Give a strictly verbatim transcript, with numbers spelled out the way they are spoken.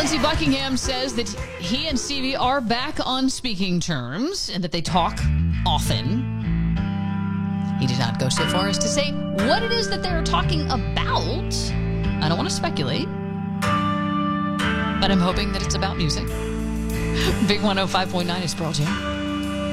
Lindsey Buckingham says that he and Stevie are back on speaking terms and that they talk often. He did not go so far as to say what it is that they're talking about. I don't want to speculate, but I'm hoping that it's about music. Big one oh five point nine is Pearl Jam.